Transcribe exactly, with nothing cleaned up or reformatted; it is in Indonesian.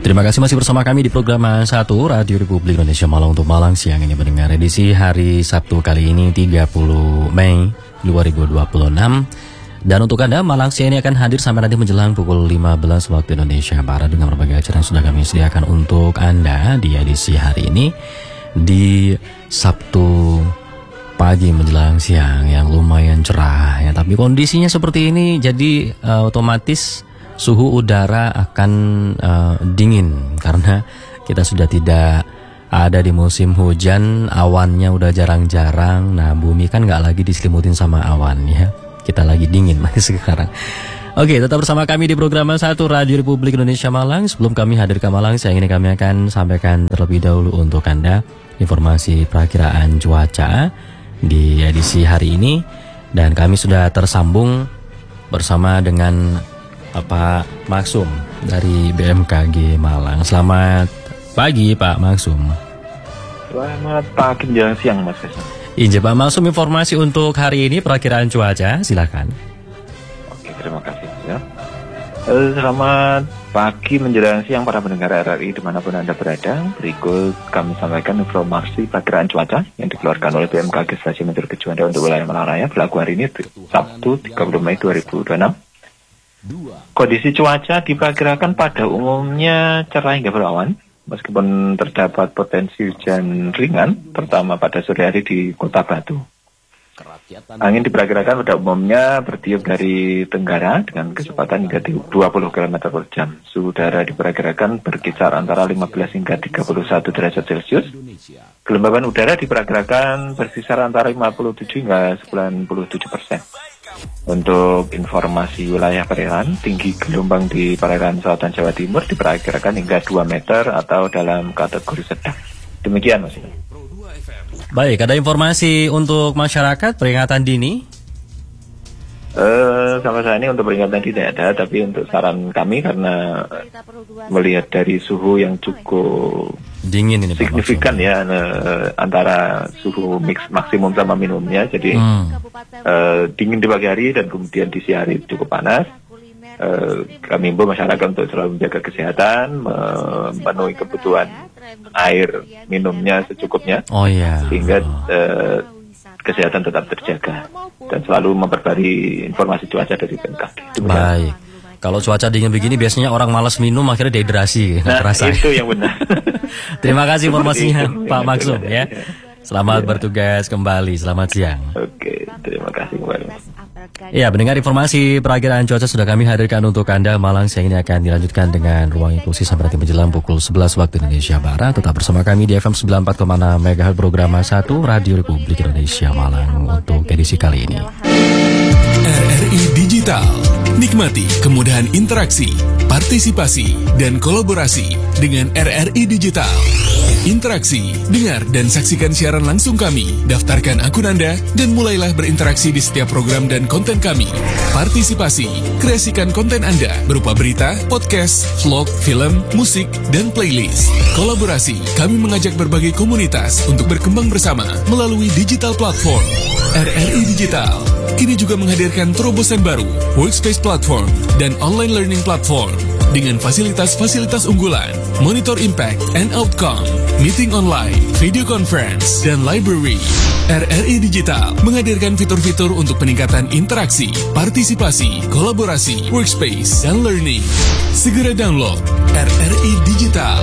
Terima kasih masih bersama kami di program satu Radio Republik Indonesia Malang untuk Malang siang ini mendengar edisi hari Sabtu kali ini tiga puluh Mei dua ribu dua puluh enam. Dan untuk Anda, Malang siang ini akan hadir sampai nanti menjelang pukul lima belas waktu Indonesia Barat dengan berbagai acara yang sudah kami sediakan untuk Anda di edisi hari ini di Sabtu pagi menjelang siang yang lumayan cerah ya, tapi kondisinya seperti ini jadi uh, otomatis suhu udara akan uh, dingin karena kita sudah tidak ada di musim hujan, awannya udah jarang-jarang. Nah, bumi kan nggak lagi diselimutin sama awan ya. Kita lagi dingin masih sekarang. Oke, tetap bersama kami di program satu Radio Republik Indonesia Malang. Sebelum kami hadir ke Malang, siang ini kami akan sampaikan terlebih dahulu untuk Anda informasi perakiraan cuaca di edisi hari ini. Dan kami sudah tersambung bersama dengan Pak Maksum dari B M K G Malang. Selamat pagi Pak Maksum. Selamat pagi menjelang siang Mas Kaisang. Iya Pak Maksum, informasi untuk hari ini perakiraan cuaca, silakan. Oke, terima kasih ya. Eh, selamat pagi menjelang siang para pendengar R R I dimanapun Anda berada. Berikut kami sampaikan informasi perakiraan cuaca yang dikeluarkan oleh B M K G Stasiun Meteorologi Juanda untuk wilayah Malang Raya berlaku hari ini Sabtu tiga puluh Mei dua ribu dua puluh enam. Kondisi cuaca diperkirakan pada umumnya cerah hingga berawan, meskipun terdapat potensi hujan ringan, terutama pada sore hari di Kota Batu. Angin diperkirakan pada umumnya bertiup dari tenggara dengan kecepatan hingga dua puluh kilometer per jam. Suhu udara diperkirakan berkisar antara lima belas hingga tiga puluh satu derajat Celcius. Kelembaban udara diperkirakan berkisar antara lima puluh tujuh hingga sembilan puluh tujuh persen. Untuk informasi wilayah perairan, tinggi gelombang di perairan selatan Jawa Timur diperkirakan hingga dua meter atau dalam kategori sedang. Demikian Mas. Baik, ada informasi untuk masyarakat peringatan dini? Uh, sampai saat ini untuk peringatan tidak ada, tapi untuk saran kami karena melihat dari suhu yang cukup dingin ini signifikan ya uh, antara suhu mix maksimum sama minimumnya, jadi hmm. uh, dingin di pagi hari dan kemudian di siang hari cukup panas. Uh, kami himbau masyarakat untuk selalu menjaga kesehatan, memenuhi kebutuhan air minumnya secukupnya, oh, yeah. sehingga uh, kesehatan tetap terjaga dan selalu memperbarui informasi cuaca dari B M K G. Baik. Kalau cuaca dingin begini biasanya orang malas minum akhirnya dehidrasi. Nah, terasa. Itu yang benar. Terima kasih informasinya Pak Maksum ya. Selamat ya. Bertugas kembali. Selamat siang. Oke, terima kasih kembali. Ya, mendengar informasi perakiraan cuaca sudah kami hadirkan untuk Anda. Malang siang ini akan dilanjutkan dengan ruang inklusi sampai nanti menjelang pukul sebelas waktu Indonesia Barat. Tetap bersama kami di F M sembilan puluh empat koma enam MHz program satu Radio Republik Indonesia Malang untuk edisi kali ini. R R I Digital. Nikmati kemudahan interaksi, partisipasi, dan kolaborasi dengan R R I Digital. Interaksi, dengar dan saksikan siaran langsung kami. Daftarkan akun Anda dan mulailah berinteraksi di setiap program dan konten kami. Partisipasi, kreasikan konten Anda berupa berita, podcast, vlog, film, musik, dan playlist. Kolaborasi, kami mengajak berbagai komunitas untuk berkembang bersama melalui digital platform. R R I Digital kini juga menghadirkan terobosan baru, workspace platform, dan online learning platform dengan fasilitas-fasilitas unggulan, monitor impact and outcome, meeting online, video conference, dan library. R R I Digital menghadirkan fitur-fitur untuk peningkatan interaksi, partisipasi, kolaborasi, workspace, dan learning. Segera download R R I Digital.